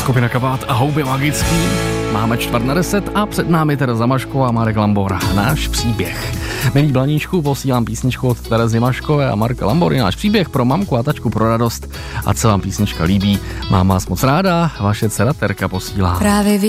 Skupina Kabát a Houby magický. Máme 9:45 a před námi Tereza Mašková a Marek Lambor. Náš příběh. Milí Blaníčku, posílám písničku od Terezy Maškové a Marka Lambory. Náš příběh pro mamku a tačku pro radost. Ať se vám písnička líbí. Mám vás moc ráda, vaše dcera Terka posílá. Právě